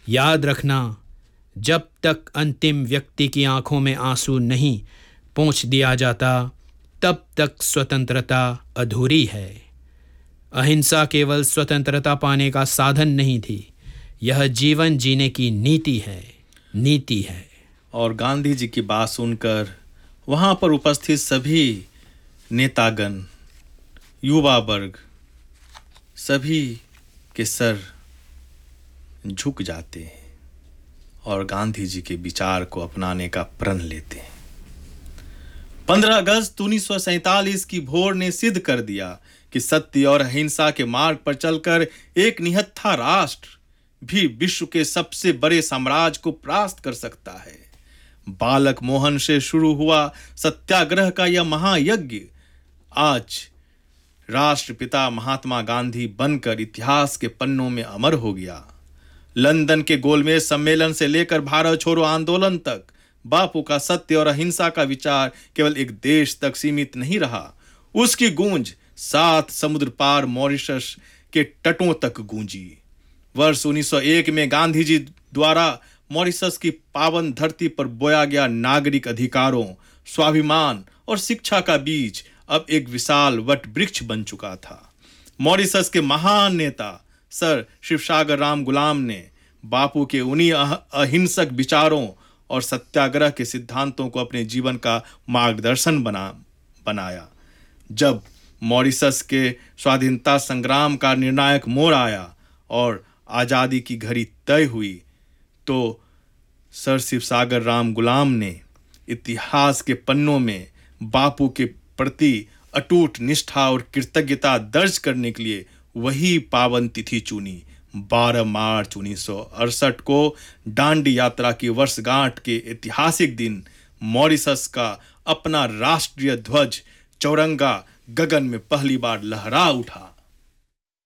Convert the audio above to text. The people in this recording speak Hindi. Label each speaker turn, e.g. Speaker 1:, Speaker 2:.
Speaker 1: याद रखना, जब तक अंतिम व्यक्ति की आंखों में आंसू नहीं पोंछ दिया जाता, तब तक स्वतंत्रता अधूरी है। अहिंसा केवल स्वतंत्रता पाने का साधन नहीं थी, यह जीवन जीने की नीति है।
Speaker 2: और गांधी जी की बात सुनकर वहां पर उपस्थित सभी नेतागण, युवा वर्ग, सभी के सर झुक जाते हैं और गांधी जी के विचार को अपनाने का प्रण लेते हैं। 15 अगस्त 1947 की भोर ने सिद्ध कर दिया कि सत्य और अहिंसा के मार्ग पर चलकर एक निहत्था राष्ट्र भी विश्व के सबसे बड़े साम्राज्य को परास्त कर सकता है। बालक मोहन से शुरू हुआ सत्याग्रह का यह महायज्ञ आज राष्ट्रपिता महात्मा गांधी बनकर इतिहास के पन्नों में अमर हो गया। लंदन के गोलमेज सम्मेलन से लेकर भारत छोड़ो आंदोलन तक बापू का सत्य और अहिंसा का विचार केवल एक देश तक सीमित नहीं रहा, उसकी गूंज 7 समुद्र पार मॉरिशस के तटों तक गूंजी। वर्ष 1901 में गांधी जी द्वारा मॉरिशस की पावन धरती पर बोया गया नागरिक अधिकारों, स्वाभिमान और शिक्षा का बीज अब एक विशाल वट वृक्ष बन चुका था। मॉरिशस के महान नेता सर शिवसागर राम गुलाम ने बापू के उन्हीं अहिंसक विचारों और सत्याग्रह के सिद्धांतों को अपने जीवन का मार्गदर्शन बनाया। जब मॉरिशस के स्वाधीनता संग्राम का निर्णायक मोड़ आया और आजादी की घड़ी तय हुई, तो सर शिवसागर राम गुलाम ने इतिहास के पन्नों में बापू के प्रति अटूट निष्ठा और कृतज्ञता दर्ज करने के लिए वही पावन तिथि चुनी। 12 मार्च 1968 को दांडी यात्रा की वर्षगांठ के ऐतिहासिक दिन मॉरिशस का अपना राष्ट्रीय ध्वज चौरंगा गगन में पहली बार लहरा उठा।